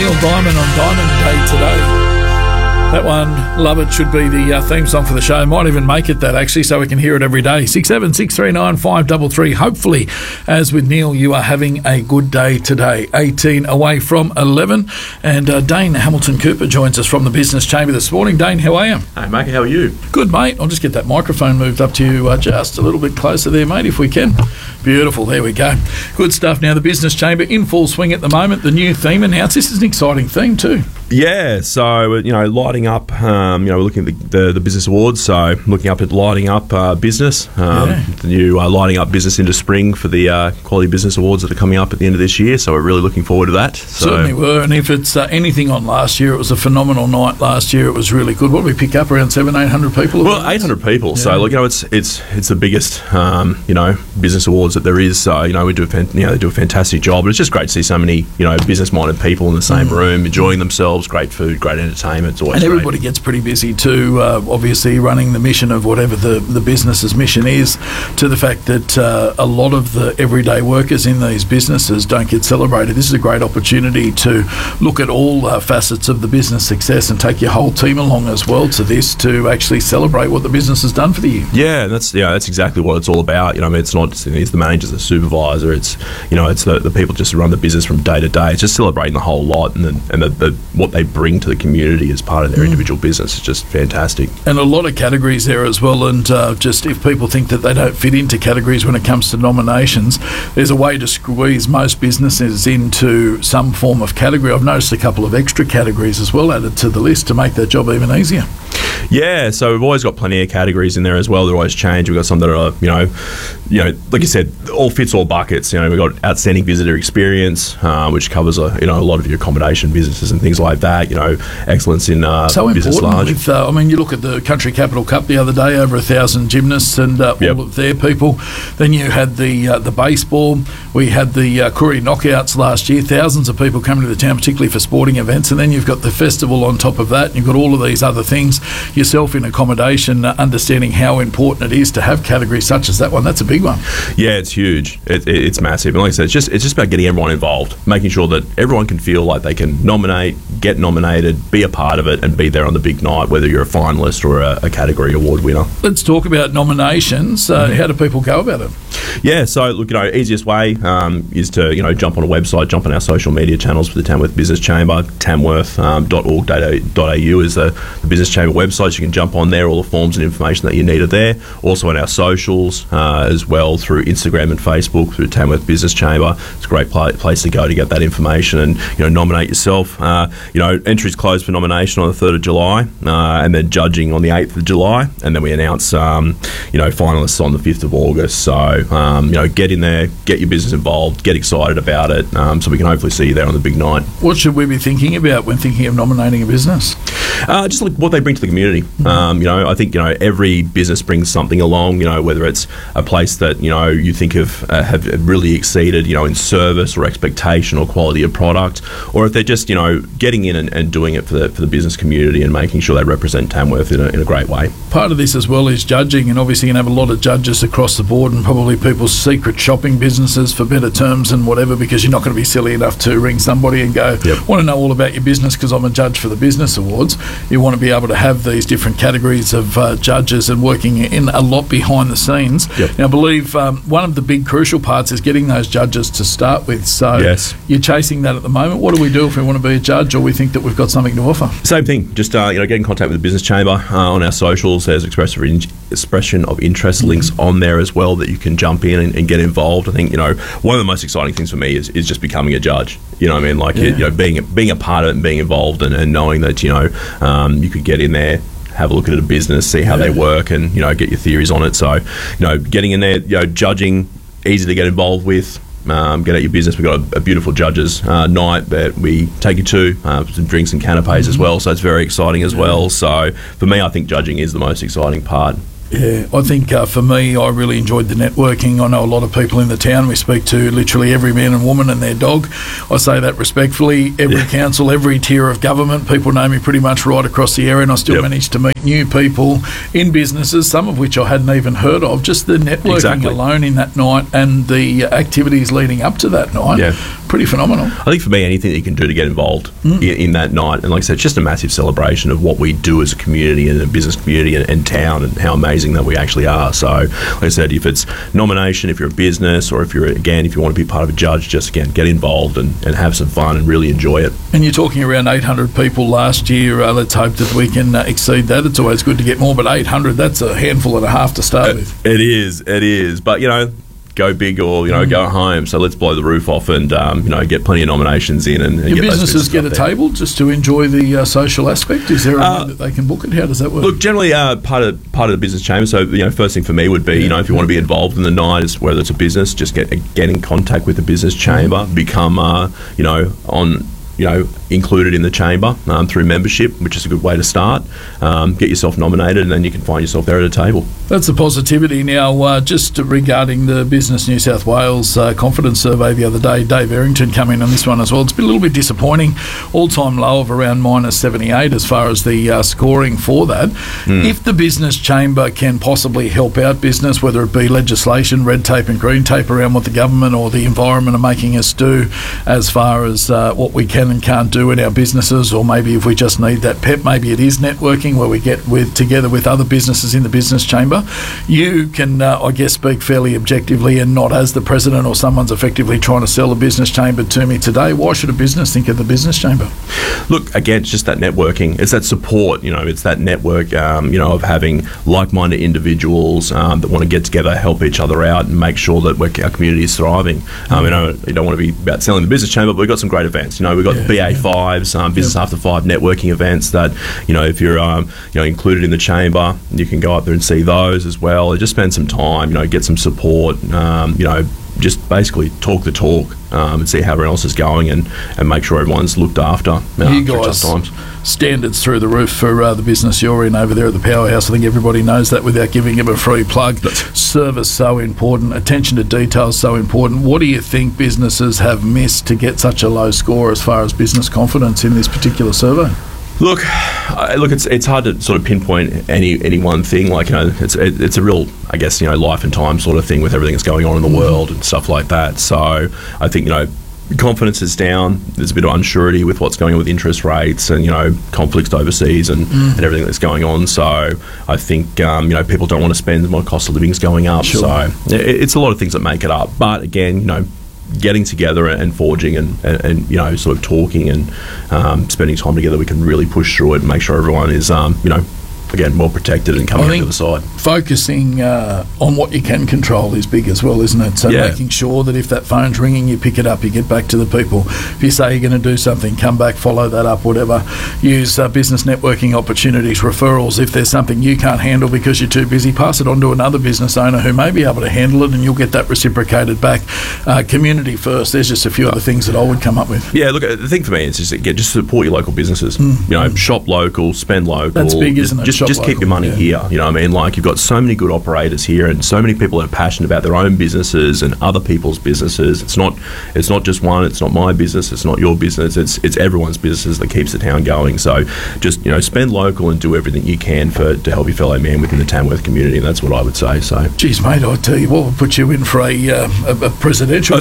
Neil Diamond on Diamond Day today. That one, Love It, should be the theme song for the show. Might even make it that, actually, so we can hear it every day. 67639 533. Hopefully, as with Neil, you are having a good day today. 18 away from 11. And Dane Hamilton-Cooper joins us from the Business Chamber this morning. Dane, how are you? Hey, mate, how are you? Good, mate. I'll just get that microphone moved up to you just a little bit closer there, mate, if we can. Beautiful. There we go. Good stuff. Now, the Business Chamber in full swing at the moment. The new theme announced. This is an exciting theme too. Yeah, so, lighting up, we're looking at the Business Awards, so looking up at lighting up business, the new lighting up business into spring for the Quality Business Awards that are coming up at the end of this year, so we're really looking forward to that. Certainly were, and if it's anything on last year, it was a phenomenal night last year. It was really good. What did we pick up, around 700-800 people? Well, 800 people, so it's the biggest, business awards that there is, so, they do a fantastic job, but it's just great to see so many, business-minded people in the same room, enjoying themselves. Great food, great entertainment. It's always and everybody gets pretty busy too, obviously running the mission of whatever the business's mission is, to the fact that a lot of the everyday workers in these businesses don't get celebrated. This is a great opportunity to look at all facets of the business success and take your whole team along as well to this, to actually celebrate what the business has done for the year. Yeah, that's exactly what it's all about. It's not just it's the manager, the supervisor. It's it's the people just who run the business from day to day. It's just celebrating the whole lot and what they bring to the community as part of their individual business. It's just fantastic. And a lot of categories there as well, and just if people think that they don't fit into categories when it comes to nominations, there's a way to squeeze most businesses into some form of category. I've noticed a couple of extra categories as well added to the list to make that job even easier. Yeah, so we've always got plenty of categories in there as well. They're always change. We've got some that are, like you said, all fits all buckets. We've got outstanding visitor experience, which covers a lot of your accommodation businesses and things like that. Excellence in so business large. With, you look at the Country Capital Cup the other day, over 1,000 gymnasts and all of their people. Then you had the baseball. We had the Koori Knockouts last year. Thousands of people coming to the town, particularly for sporting events. And then you've got the festival on top of that. And you've got all of these other things. Yourself in accommodation, understanding how important it is to have categories such as that one. That's a big one. Yeah, it's huge. It's massive. And like I said, it's just about getting everyone involved, making sure that everyone can feel like they can nominate, get nominated, be a part of it, and be there on the big night, whether you're a finalist or a category award winner. Let's talk about nominations. How do people go about it? Yeah, so look, easiest way is to jump on a website, jump on our social media channels for the Tamworth Business Chamber. Tamworth.org.au is the Business Chamber website. So you can jump on there. All the forms and information that you need are there. Also on our socials as well, through Instagram and Facebook, through Tamworth Business Chamber. It's a great place to go to get that information and nominate yourself. Entries close for nomination on the 3rd of July, and then judging on the 8th of July, and then we announce finalists on the 5th of August. So get in there, get your business involved, get excited about it, so we can hopefully see you there on the big night. What should we be thinking about when thinking of nominating a business? Just like what they bring to the community. I think every business brings something along. Whether it's a place that you think have really exceeded in service or expectation or quality of product, or if they're just getting in and doing it for the business community and making sure they represent Tamworth in a great way. Part of this as well is judging, and obviously you can have a lot of judges across the board, and probably people's secret shopping businesses for better terms and whatever, because you're not going to be silly enough to ring somebody and go, want to know all about your business because I'm a judge for the Business Awards. You want to be able to have these different categories of judges and working in a lot behind the scenes. Now, I believe one of the big crucial parts is getting those judges to start with. So you're chasing that at the moment. What do we do if we want to be a judge or we think that we've got something to offer? Same thing. Just get in contact with the Business Chamber on our socials. There's expression of interest links on there as well that you can jump in and get involved. I think one of the most exciting things for me is just becoming a judge. Being a part of it and being involved and knowing that you could get in there, have a look at a business, see how they work, and get your theories on it. So getting in there, judging, easy to get involved with. Get at your business. We've got a beautiful judges night that we take you to, some drinks and canapes as well, so it's very exciting as well. So for me, I think judging is the most exciting part. Yeah, I think for me, I really enjoyed the networking. I know a lot of people in the town. We speak to literally every man and woman and their dog. I say that respectfully. Every council, every tier of government, people know me pretty much right across the area, and I still manage to meet new people in businesses, some of which I hadn't even heard of. Just the networking alone in that night and the activities leading up to that night pretty phenomenal. I think for me, anything that you can do to get involved in that night, and like I said, it's just a massive celebration of what we do as a community and a business community and town, and how amazing that we actually are. So, like I said, if it's nomination, if you're a business, or if you want to be part of a judge, just again get involved and have some fun and really enjoy it. And you're talking around 800 people last year. Let's hope that we can exceed that. It's always good to get more, but 800, that's a handful and a half to start with. It is. But, go big or, go home. So let's blow the roof off and, get plenty of nominations in. And do businesses get a table just to enjoy the social aspect? Is there a way that they can book it? How does that work? Look, generally part of the business chamber. So, first thing for me would be, if you want to be involved in the night, is whether it's a business, just get in contact with the business chamber, become, included in the chamber through membership, which is a good way to start. Get yourself nominated, and then you can find yourself there at a table. That's the positivity. Now, just regarding the Business New South Wales confidence survey the other day, Dave Errington come in on this one as well. It's been a little bit disappointing. All-time low of around -78 as far as the scoring for that. If the business chamber can possibly help out business, whether it be legislation, red tape and green tape around what the government or the environment are making us do as far as what we can and can't do in our businesses, or maybe if we just need that pep, maybe it is networking where we get together with other businesses in the business chamber. You can, I guess, speak fairly objectively and not as the president or someone's effectively trying to sell a business chamber to me today. Why should a business think of the business chamber? Look, again, it's just that networking. It's that support, it's that network, of having like-minded individuals that want to get together, help each other out and make sure that our community is thriving. You don't want to be about selling the business chamber, but we've got some great events. We've got BA5s, Business After 5 networking events that, if you're, included in the chamber, you can go up there and see those as well. Just spend some time, get some support, just basically talk the talk and see how everyone else is going and make sure everyone's looked after. You guys, standards through the roof for the business you're in over there at the Powerhouse. I think everybody knows that without giving them a free plug. Service so important, attention to detail so important. What do you think businesses have missed to get such a low score as far as business confidence in this particular survey? Look, it's hard to sort of pinpoint any one thing. Like, it's a real, I guess, life and time sort of thing with everything that's going on in the world and stuff like that. So I think, confidence is down. There's a bit of unsurety with what's going on with interest rates and, conflicts overseas and everything that's going on. So I think, people don't want to spend. My cost of living is going up. Sure. So it's a lot of things that make it up. But again, getting together and forging and sort of talking and spending time together, we can really push through it and make sure everyone is, again, well protected and coming out the other side. Focusing on what you can control is big as well, isn't it? So making sure that if that phone's ringing, you pick it up, you get back to the people. If you say you're going to do something, come back, follow that up, whatever. Use business networking opportunities, referrals. If there's something you can't handle because you're too busy, pass it on to another business owner who may be able to handle it, and you'll get that reciprocated back. Community first. There's just a few other things that I would come up with. Yeah, look, the thing for me is just support your local businesses. Shop local, spend local. That's big, isn't it? Just keep your money here. You know what I mean? Like, you've got so many good operators here and so many people that are passionate about their own businesses and other people's businesses. It's not just one. It's not my business. It's not your business. It's everyone's business that keeps the town going. So just, spend local and do everything you can to help your fellow man within the Tamworth community. And that's what I would say. So, geez, mate, I tell you what, we'll put you in for a presidential.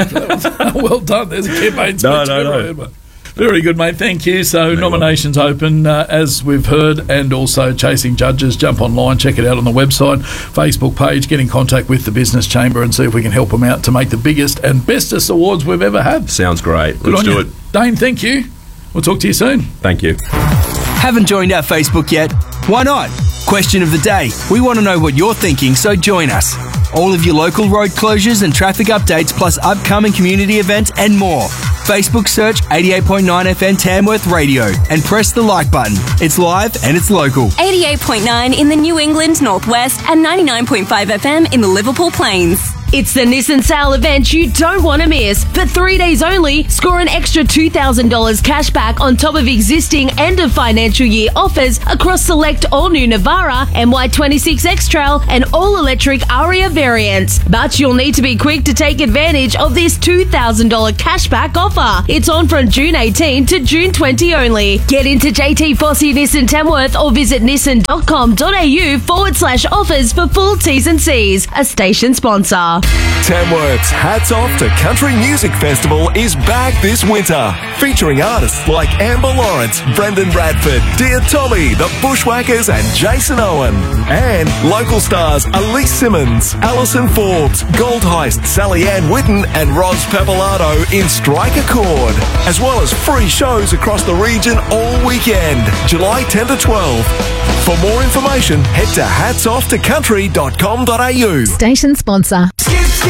Well done. There's a campaign speech. No. Very good, mate. Thank you. So nominations open, as we've heard, and also chasing judges. Jump online, check it out on the website, Facebook page, get in contact with the Business Chamber and see if we can help them out to make the biggest and bestest awards we've ever had. Sounds great. Let's do it. Dane, thank you. We'll talk to you soon. Thank you. Haven't joined our Facebook yet? Why not? Question of the day. We want to know what you're thinking, so join us. All of your local road closures and traffic updates, plus upcoming community events and more. Facebook search 88.9 FM Tamworth Radio and press the like button. It's live and it's local. 88.9 in the New England Northwest and 99.5 FM in the Liverpool Plains. It's the Nissan Sale event you don't want to miss. For 3 days only, score an extra $2,000 cash back on top of existing end of financial year offers across select all-new Navara, MY26 X-Trail and all-electric Aria variants. But you'll need to be quick to take advantage of this $2,000 cashback offer. It's on from June 18 to June 20 only. Get into JT Fossey Nissan Tamworth or visit nissan.com.au/offers for full T's and C's. A station sponsor. Tamworth's Hats Off to Country Music Festival is back this winter, featuring artists like Amber Lawrence, Brendan Bradford, Dear Tommy, The Bushwhackers and Jason Owen. And local stars Elise Simmons, Alison Forbes, Gold Heist, Sally Ann Whitten and Roz Papalato in Strike a Chord, as well as free shows across the region all weekend, July 10 to 12. For more information, head to hatsoffthecountry.com.au. Station sponsor.